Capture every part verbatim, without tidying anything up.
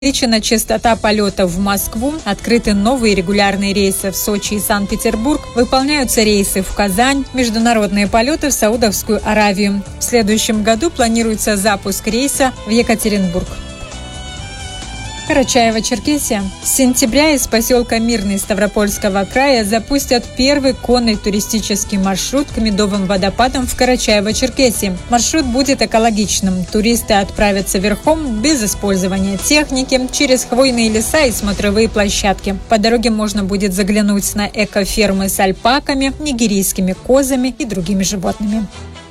Увеличена частота полетов в Москву, открыты новые регулярные рейсы в Сочи и Санкт-Петербург, выполняются рейсы в Казань, международные полеты в Саудовскую Аравию. В следующем году планируется запуск рейса в Екатеринбург. Карачаево-Черкесия. С сентября из поселка Мирный Ставропольского края запустят первый конный туристический маршрут к Медовым водопадам в Карачаево-Черкесии. Маршрут будет экологичным. Туристы отправятся верхом без использования техники, через хвойные леса и смотровые площадки. По дороге можно будет заглянуть на экофермы с альпаками, нигерийскими козами и другими животными.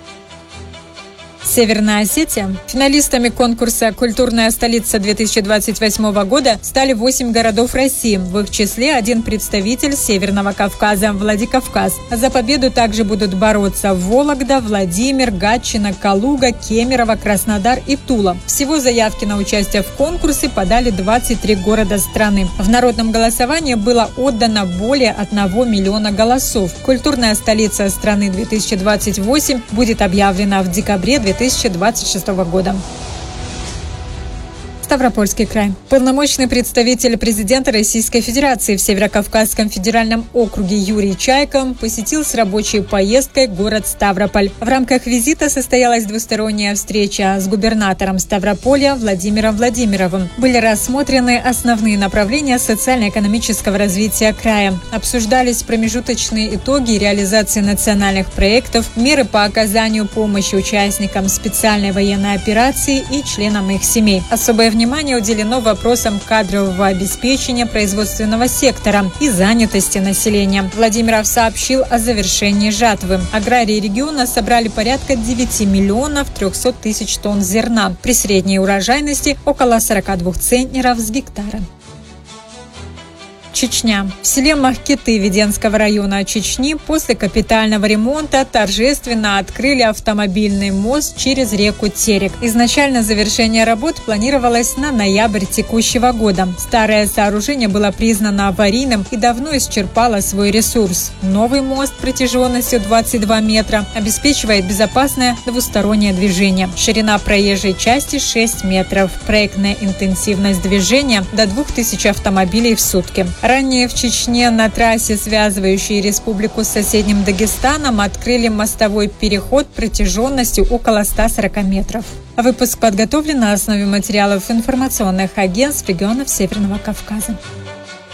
Северная Осетия. Финалистами конкурса «Культурная столица-две тысячи двадцать восьмого года» стали восемь городов России, в их числе один представитель Северного Кавказа – Владикавказ. За победу также будут бороться Вологда, Владимир, Гатчина, Калуга, Кемерово, Краснодар и Тула. Всего заявки на участие в конкурсе подали двадцать три города страны. В народном голосовании было отдано более одного миллиона голосов. «Культурная столица страны-две тысячи двадцать восемь» будет объявлена в декабре две тысячи двадцать шестого года. Ставропольский край. Полномочный представитель президента Российской Федерации в Северокавказском федеральном округе Юрий Чайка посетил с рабочей поездкой город Ставрополь. В рамках визита состоялась двусторонняя встреча с губернатором Ставрополья Владимиром Владимировым. Были рассмотрены основные направления социально-экономического развития края. Обсуждались промежуточные итоги реализации национальных проектов, меры по оказанию помощи участникам специальной военной операции и членам их семей. Особое внимание Внимание уделено вопросам кадрового обеспечения производственного сектора и занятости населения. Владимиров сообщил о завершении жатвы. Аграрии региона собрали порядка девяти миллионов трехсот тысяч тонн зерна при средней урожайности около сорока двух центнеров с гектара. Чечня. В селе Махкиты Веденского района Чечни после капитального ремонта торжественно открыли автомобильный мост через реку Терек. Изначально завершение работ планировалось на ноябрь текущего года. Старое сооружение было признано аварийным и давно исчерпало свой ресурс. Новый мост протяженностью двадцать два метра обеспечивает безопасное двустороннее движение. Ширина проезжей части шесть метров. Проектная интенсивность движения до двух тысяч автомобилей в сутки. Ранее в Чечне на трассе, связывающей республику с соседним Дагестаном, открыли мостовой переход протяженностью около ста сорока метров. Выпуск подготовлен на основе материалов информационных агентств регионов Северного Кавказа.